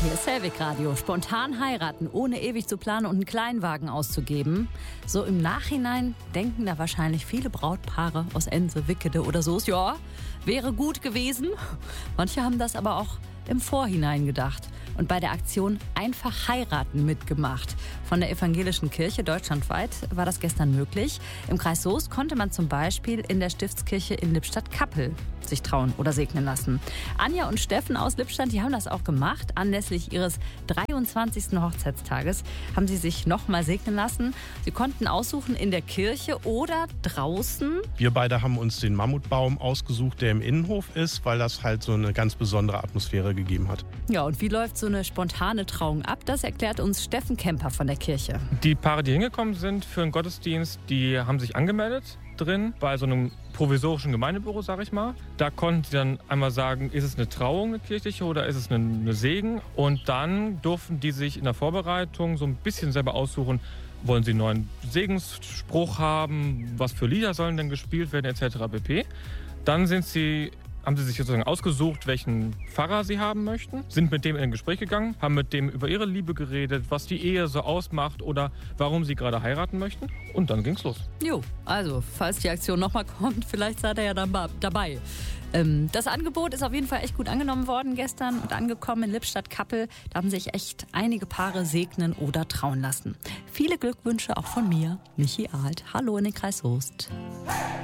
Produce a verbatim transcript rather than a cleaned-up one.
Hier ist Hellwig Radio. Spontan heiraten, ohne ewig zu planen und einen Kleinwagen auszugeben. So im Nachhinein denken da wahrscheinlich viele Brautpaare aus Ense, Wickede oder so. Ja, wäre gut gewesen. Manche haben das aber auch im Vorhinein gedacht und bei der Aktion Einfach heiraten mitgemacht. Von der Evangelischen Kirche deutschlandweit war das gestern möglich. Im Kreis Soest konnte man zum Beispiel in der Stiftskirche in Lippstadt-Kappel sich trauen oder segnen lassen. Anja und Steffen aus Lippstadt, die haben das auch gemacht. Anlässlich ihres dreiundzwanzigsten Hochzeitstages haben sie sich nochmal segnen lassen. Sie konnten aussuchen in der Kirche oder draußen. Wir beide haben uns den Mammutbaum ausgesucht, der im Innenhof ist, weil das halt so eine ganz besondere Atmosphäre gegeben hat. Ja, und wie läuft so eine spontane Trauung ab? Das erklärt uns Steffen Kemper von der Kirche. Die Paare, die hingekommen sind für einen Gottesdienst, die haben sich angemeldet drin bei so einem provisorischen Gemeindebüro, sag ich mal. Da konnten sie dann einmal sagen, ist es eine Trauung, eine kirchliche, oder ist es eine, eine Segen? Und dann durften die sich in der Vorbereitung so ein bisschen selber aussuchen, wollen sie einen neuen Segensspruch haben, was für Lieder sollen denn gespielt werden, et cetera pp. Dann sind sie haben sie sich sozusagen ausgesucht, welchen Pfarrer sie haben möchten, sind mit dem in ein Gespräch gegangen, haben mit dem über ihre Liebe geredet, was die Ehe so ausmacht oder warum sie gerade heiraten möchten. Und dann ging's los. Jo, also, falls die Aktion nochmal kommt, vielleicht seid ihr ja dann dabei. Ähm, das Angebot ist auf jeden Fall echt gut angenommen worden gestern und angekommen in Lippstadt-Kappel. Da haben sich echt einige Paare segnen oder trauen lassen. Viele Glückwünsche auch von mir, Michi Alt. Hallo in den Kreis Soest.